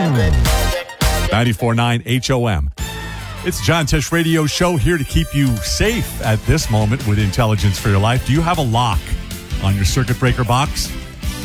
94.9 HOM. It's John Tesh Radio Show, here to keep you safe at this moment with intelligence for your life. Do you have a lock on your circuit breaker box?